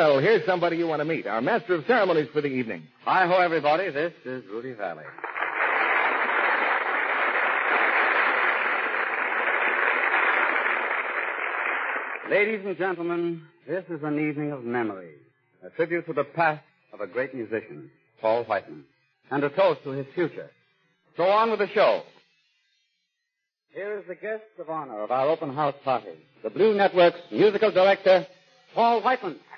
Well, here's somebody you want to meet. Our master of ceremonies for the evening. Hi-ho, everybody. This is Rudy Valley. Ladies and gentlemen, this is an evening of memory, a tribute to the past of a great musician, Paul Whiteman, and a toast to his future. So on with the show. Here is the guest of honor of our open house party, the Blue Network's musical director, Paul Whiteman.